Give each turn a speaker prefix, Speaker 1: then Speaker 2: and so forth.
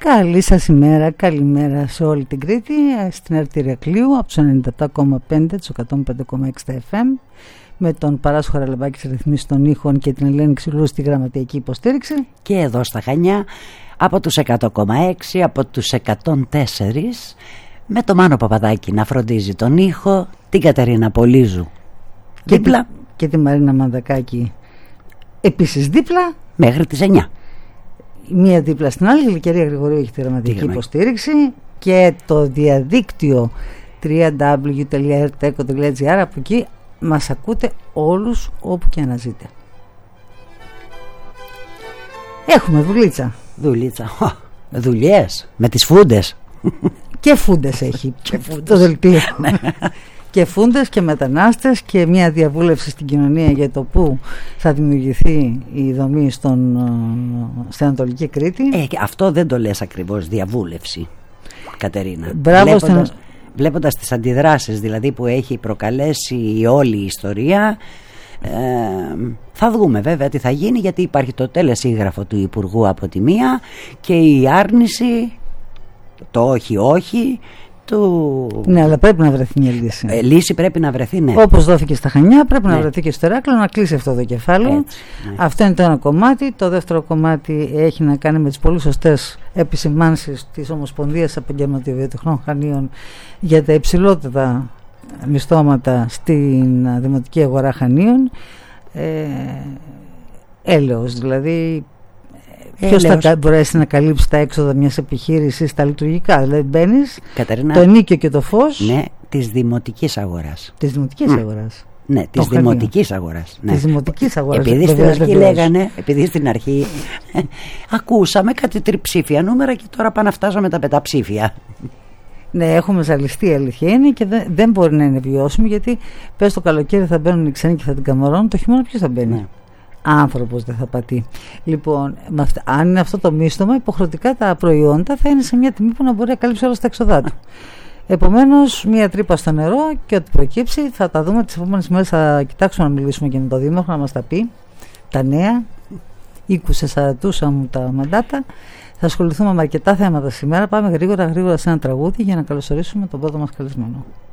Speaker 1: Καλή σας ημέρα, καλημέρα σε όλη την Κρήτη, στην ΕΡΤ Ηρακλείου από τους 97,5, τους 105,6 FM, με τον Παράσχο Χαραλαμπάκη στις ρυθμίσεις των ήχων και την Ελένη Ξυλού στη γραμματιακή υποστήριξη.
Speaker 2: Και εδώ στα Χανιά από τους 100,6, από τους 104, με τον Μάνο Παπαδάκη να φροντίζει τον ήχο, την Κατερίνα Πολύζου δίπλα
Speaker 1: και τη Μαρίνα Μανδακάκη επίσης δίπλα
Speaker 2: μέχρι τις 9.
Speaker 1: Μία δίπλα στην άλλη. Η Γλυκερία Γρηγορίου έχει τη γραμματική υποστήριξη και το διαδίκτυο www.erteco.gr. Από εκεί μας ακούτε όλους όπου και να ζείτε. Έχουμε
Speaker 2: δουλειές με τις φούντες.
Speaker 1: Και φούντες έχει το δελτίο. Και φούντες και μετανάστες και μια διαβούλευση στην κοινωνία για το που θα δημιουργηθεί η δομή στην Ανατολική Κρήτη.
Speaker 2: Αυτό δεν το λες ακριβώς διαβούλευση, Κατερίνα. Βλέποντας τις αντιδράσεις δηλαδή που έχει προκαλέσει η όλη η ιστορία, θα δούμε βέβαια τι θα γίνει, γιατί υπάρχει το τελεσίγραφο του Υπουργού από τη μία και η άρνηση, το όχι
Speaker 1: Ναι, αλλά πρέπει να βρεθεί μια λύση.
Speaker 2: Λύση πρέπει να βρεθεί, ναι.
Speaker 1: Όπως δόθηκε στα Χανιά, πρέπει να βρεθεί και στο Ηράκλειο, να κλείσει αυτό το κεφάλαιο.
Speaker 2: Έτσι, ναι.
Speaker 1: Αυτό είναι το ένα κομμάτι. Το δεύτερο κομμάτι έχει να κάνει με τις πολύ σωστές επισημάνσεις της Ομοσπονδίας Επαγγελματιοβιοτεχνών Χανίων για τα υψηλότερα μισθώματα στην δημοτική αγορά Χανίων. Έλεος, δηλαδή. Ποιος θα μπορέσει να καλύψει τα έξοδα μιας επιχείρησης, τα λειτουργικά? Δηλαδή μπαίνεις, το ενίκιο και το φως.
Speaker 2: Ναι, της δημοτικής αγοράς.
Speaker 1: Της δημοτικής αγοράς.
Speaker 2: Ναι, της δημοτικής αγοράς.
Speaker 1: Ναι. Της δημοτικής αγοράς.
Speaker 2: Επειδή στην αρχή λέγανε, επειδή στην αρχή ακούσαμε κάτι τριψήφια νούμερα και τώρα πάνε να φτάσαμε τα πενταψήφια.
Speaker 1: Ναι, έχουμε ζαλιστεί, η αλήθεια είναι, και δεν μπορεί να είναι βιώσιμη, γιατί πες το καλοκαίρι θα μπαίνουν οι ξένοι και θα την καμαρώνουν, το χειμώνα ποιος θα μπαίνει? Ναι. Άνθρωπος δεν θα πατεί. Λοιπόν, αν είναι αυτό το μίστομα, υποχρεωτικά τα προϊόντα θα είναι σε μια τιμή που να μπορεί να καλύψει όλα τα έξοδά του. Επομένως, μια τρύπα στο νερό και ό,τι προκύψει θα τα δούμε τις επόμενες μέρες. Θα κοιτάξουμε να μιλήσουμε και με τον Δήμαρχο να μας τα πει τα νέα. Ήκουσε σαρατούσα μου τα μαντάτα. Θα ασχοληθούμε με αρκετά θέματα σήμερα. Πάμε γρήγορα σε ένα τραγούδι για να καλωσορίσουμε τον πρώτο μας καλεσμένο.